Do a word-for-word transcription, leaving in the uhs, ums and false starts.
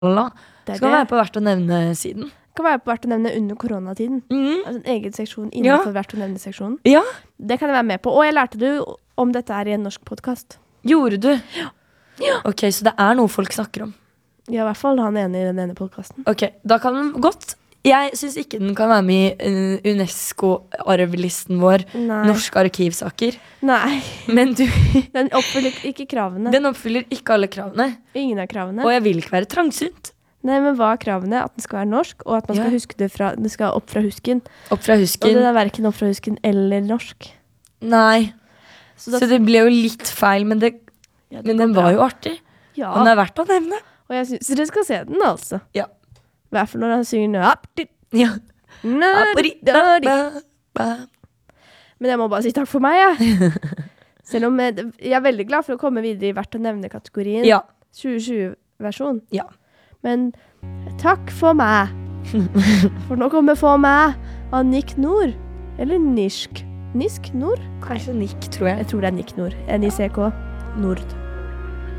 la. Det er Skal det. være på verdt å nevne siden. Kan være på verdt å nevne under koronatiden. Mm. Altså en egen seksjon innenfor Ja. verdt å nevne seksjonen. Ja, Det kan jeg være med på. Og jeg lærte det jo om dette her i en norsk podcast. gjorde du? Ja. Ok, så det er noe folk snakker om. Ja, i hvert fall han ene i den ene podcasten. Ok, da kan den godt. Jeg synes ikke den kan være med i uh, UNESCO-arvlisten vår, Nei. norske arkivsaker. Nei, Men du, den oppfyller ikke kravene. den oppfyller ikke alle kravene. Ingen av kravene. Og jeg vil ikke være trangsynt. Nei, men hva er kravene? At den skal være norsk, og at man skal Ja. huske det fra, det skal opp fra husken. Opp fra Og husken. den er hverken opp fra husken eller norsk. Nei. Så da- Så det ble jo litt feil, men, det, Ja, det men går den bra. var jo artig. Ja, Og den er verdt å nevne. og jeg synes dere skal se den altså. Ja. I hvert fall når han synger nå. App, dit, Ja. nø, da, di. Men jeg må bare si takk for meg, jeg. Selv om jeg, jeg er veldig glad for å komme videre i verdt å nevne-kategorien. Ja. tjue tjue-versjon. Ja. Men takk for meg. For nå kommer For meg av Nick Nord. Eller Nisk. Nisk Nord? Kanskje Nick, tror jeg. Jeg tror det er Nick Nord. N I C K Nord.